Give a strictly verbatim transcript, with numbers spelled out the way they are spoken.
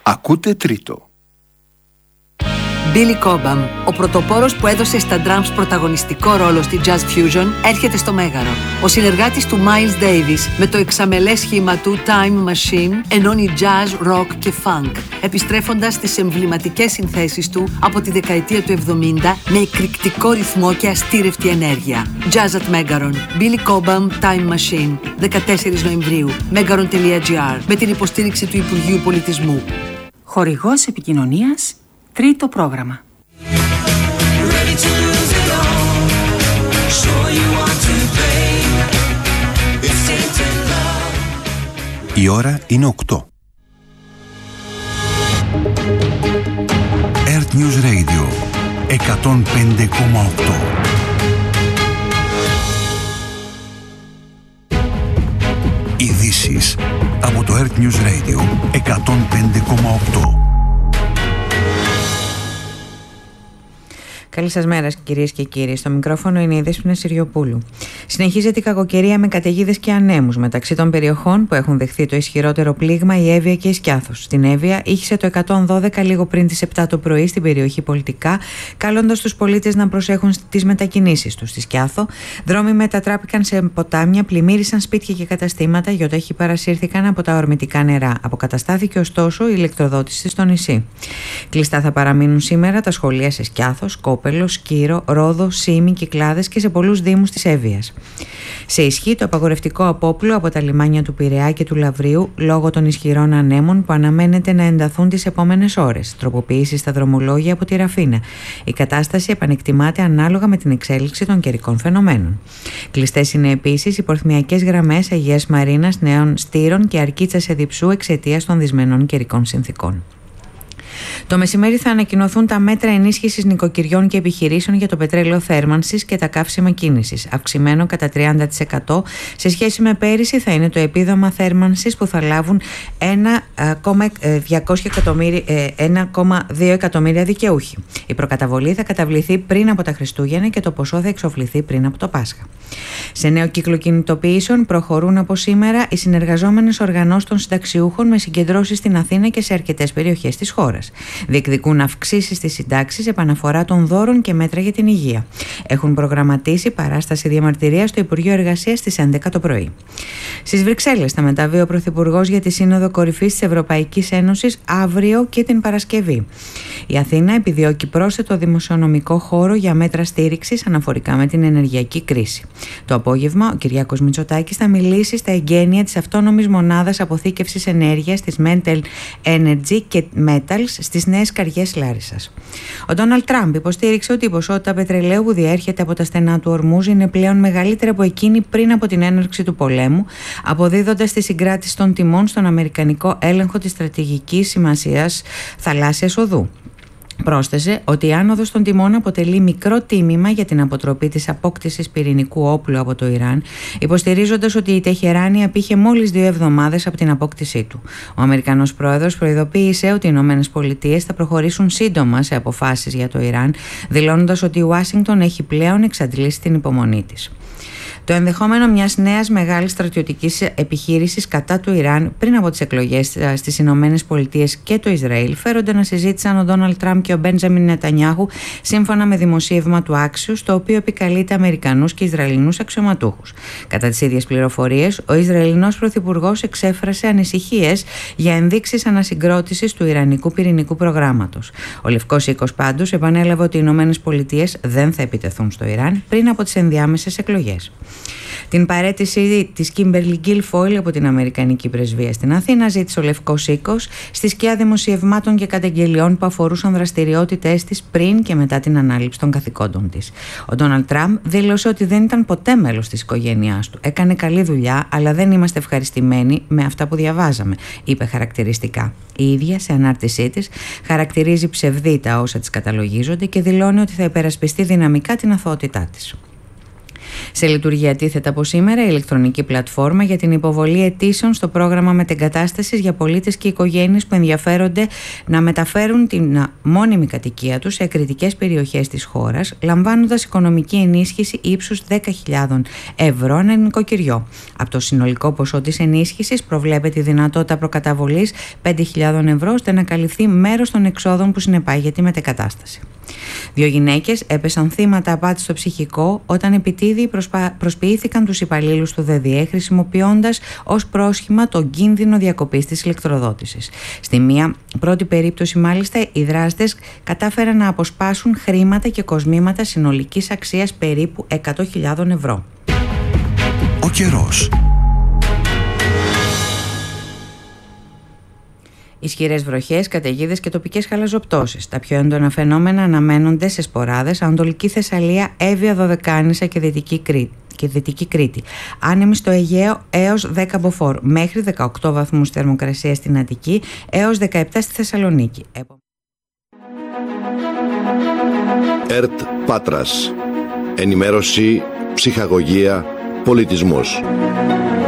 Ακούτε τρίτο. Billy Cobham, ο πρωτοπόρος που έδωσε στα drums πρωταγωνιστικό ρόλο στη jazz fusion, έρχεται στο Μέγαρο. Ο συνεργάτης του Miles Davis με το εξαμελές σχήμα του Time Machine ενώνει jazz, rock και funk, επιστρέφοντας στις εμβληματικές συνθέσεις του από τη δεκαετία του εβδομήντα με εκρηκτικό ρυθμό και αστήρευτη ενέργεια. Jazz at Megaron, Billy Cobham, Time Machine, δεκατέσσερις Νοεμβρίου, megaron τελεία gr, με την υποστήριξη του Υπουργείου Πολιτισμού. Χορηγός επικοινωνίας, τρίτο πρόγραμμα. Η ώρα είναι οκτώ. Earth News Radio εκατόν πέντε κόμμα οκτώ. Ειδήσεις από το Earth News Radio εκατόν πέντε κόμμα οκτώ. Καλή σας μέρα, κυρίες και κύριοι. Στο μικρόφωνο είναι η Δέσποινα Συριοπούλου. Συνεχίζεται η κακοκαιρία με καταιγίδες και ανέμους. Μεταξύ των περιοχών που έχουν δεχθεί το ισχυρότερο πλήγμα, η Εύβοια και η Σκιάθος. Στην Εύβοια ήχησε το εκατόν δώδεκα λίγο πριν τις επτά το πρωί στην περιοχή Πολιτικά, καλώντας τους πολίτες να προσέχουν τις μετακινήσεις τους. Στη Σκιάθο, δρόμοι μετατράπηκαν σε ποτάμια, πλημμύρισαν σπίτια και καταστήματα, γιοταχή παρασύρθηκαν από τα ορμητικά νερά. Αποκαταστάθηκε ωστόσο η ηλεκτροδότηση στο νησί. Κλειστά θα παραμείνουν σήμερα τα σχολεία σε Σκιάθος, Κόπελο, Σκύρο, Ρόδο, Σήμη, Κυκλάδες και σε πολλούς δήμους της Εύβοιας. Σε ισχύ το απαγορευτικό απόπλου από τα λιμάνια του Πειραιά και του Λαβρίου λόγω των ισχυρών ανέμων που αναμένεται να ενταθούν τις επόμενες ώρες. Τροποποίηση στα δρομολόγια από τη Ραφίνα. Η κατάσταση επανεκτιμάται ανάλογα με την εξέλιξη των καιρικών φαινομένων. Κλειστές είναι επίσης οι πορθμιακές γραμμές Αγίας Μαρίνας, Νέων Στήρων και Αρκίτσας Εδιψού εξαιτίας των δυσμενών καιρικών συνθήκων. Το μεσημέρι θα ανακοινωθούν τα μέτρα ενίσχυσης νοικοκυριών και επιχειρήσεων για το πετρέλαιο θέρμανσης και τα καύσιμα κίνησης. Αυξημένο κατά τριάντα τοις εκατό σε σχέση με πέρυσι θα είναι το επίδομα θέρμανσης που θα λάβουν ένα κόμμα δύο εκατομμύρια δικαιούχοι. Η προκαταβολή θα καταβληθεί πριν από τα Χριστούγεννα και το ποσό θα εξοφληθεί πριν από το Πάσχα. Σε νέο κύκλο κινητοποιήσεων προχωρούν από σήμερα οι συνεργαζόμενες οργανώσεις των συνταξιούχων με συγκεντρώσεις στην Αθήνα και σε αρκετές περιοχές της χώρας. Διεκδικούν αυξήσεις στις συντάξεις, επαναφορά των δώρων και μέτρα για την υγεία. Έχουν προγραμματίσει παράσταση διαμαρτυρίας στο Υπουργείο Εργασίας στις έντεκα το πρωί. Στις Βρυξέλλες θα μεταβεί ο Πρωθυπουργός για τη Σύνοδο Κορυφής της Ευρωπαϊκής Ένωσης αύριο και την Παρασκευή. Η Αθήνα επιδιώκει πρόσθετο δημοσιονομικό χώρο για μέτρα στήριξης αναφορικά με την ενεργειακή κρίση. Το απόγευμα ο Κυριάκος Μητσοτάκης θα μιλήσει στα εγγένεια της αυτόνομης μονάδας αποθήκευσης ενέργειας της Mental Energy και Metals στις Νέες Καριές Λάρισσας. Ο Ντόναλντ Τραμπ υποστήριξε ότι η ποσότητα πετρελαίου που διέρχεται από τα στενά του Ορμούζ είναι πλέον μεγαλύτερη από εκείνη πριν από την έναρξη του πολέμου, αποδίδοντας τη συγκράτηση των τιμών στον αμερικανικό έλεγχο της στρατηγικής σημασίας θαλάσσιας οδού. Πρόσθεσε ότι η άνοδος των τιμών αποτελεί μικρό τίμημα για την αποτροπή της απόκτησης πυρηνικού όπλου από το Ιράν, υποστηρίζοντας ότι η Τεχεράνη απήχε μόλις δύο εβδομάδες από την απόκτησή του. Ο Αμερικανός πρόεδρος προειδοποίησε ότι οι Ηνωμένες Πολιτείες θα προχωρήσουν σύντομα σε αποφάσεις για το Ιράν, δηλώνοντας ότι η Ουάσιγκτον έχει πλέον εξαντλήσει την υπομονή της. Το ενδεχόμενο μιας νέας μεγάλης στρατιωτικής επιχείρησης κατά του Ιράν πριν από τις εκλογές στις Ηνωμένες Πολιτείες και το Ισραήλ φέρονται να συζήτησαν ο Ντόναλντ Τραμπ και ο Μπέντζαμιν Νετανιάχου σύμφωνα με δημοσίευμα του Axios, το οποίο επικαλείται Αμερικανούς και Ισραηλινούς αξιωματούχους. Κατά τις ίδιες πληροφορίες, ο Ισραηλινός Πρωθυπουργός εξέφρασε ανησυχίες για ενδείξεις ανασυγκρότησης του Ιρανικού πυρηνικού προγράμματος. Ο Λευκός Οίκος πάντως επανέλαβε ότι οι Ηνωμένες Πολιτείες δεν θα επιτεθούν στο Ιράν πριν από τις ενδιάμεσες εκλογές. Την παραίτηση της Κίμπερλι Γκίλφοιλ από την Αμερικανική Πρεσβεία στην Αθήνα ζήτησε ο Λευκός Οίκος στη σκιά δημοσιευμάτων και καταγγελιών που αφορούσαν δραστηριότητες της πριν και μετά την ανάληψη των καθηκόντων της. Ο Ντόναλντ Τραμπ δήλωσε ότι δεν ήταν ποτέ μέλος της οικογένειάς του. Έκανε καλή δουλειά, αλλά δεν είμαστε ευχαριστημένοι με αυτά που διαβάζαμε, είπε χαρακτηριστικά. Η ίδια, σε ανάρτησή της, χαρακτηρίζει ψευδή τα όσα της καταλογίζονται και δηλώνει ότι θα υπερασπιστεί δυναμικά την αθωότητά της. Σε λειτουργία τίθεται από σήμερα η ηλεκτρονική πλατφόρμα για την υποβολή αιτήσεων στο πρόγραμμα μετεγκατάστασης για πολίτες και οικογένειες που ενδιαφέρονται να μεταφέρουν την μόνιμη κατοικία τους σε κριτικές περιοχές της χώρας, λαμβάνοντας οικονομική ενίσχυση ύψους δέκα χιλιάδες ευρώ ανά νοικοκυριό. Από το συνολικό ποσό της ενίσχυσης προβλέπεται η δυνατότητα προκαταβολής πέντε χιλιάδες ευρώ ώστε να καλυφθεί μέρος των εξόδων που συνεπάγεται η μετεγκατάσταση. Δύο γυναίκες έπεσαν θύματα απάτης στο ψυχικό όταν επιτίδιοι προσπα... προσποιήθηκαν τους υπαλλήλους του ΔΔΕ χρησιμοποιώντας ως πρόσχημα τον κίνδυνο διακοπής της ηλεκτροδότησης. Στη μία πρώτη περίπτωση μάλιστα οι δράστες κατάφεραν να αποσπάσουν χρήματα και κοσμήματα συνολικής αξίας περίπου εκατό χιλιάδες ευρώ. Ο καιρός. Ισχυρές βροχές, καταιγίδες και τοπικές χαλαζοπτώσεις. Τα πιο έντονα φαινόμενα αναμένονται σε σποράδες, Ανατολική Θεσσαλία, Εύβοια, Δωδεκάνησα και Δυτική Κρήτη. και Δυτική Κρήτη. Άνεμοι στο Αιγαίο έως δέκα μποφόρ, μέχρι δεκαοκτώ βαθμούς θερμοκρασία στην Αττική έως δεκαεπτά στη Θεσσαλονίκη. ΕΡΤ Πάτρας. Ενημέρωση, ψυχαγωγία, πολιτισμός.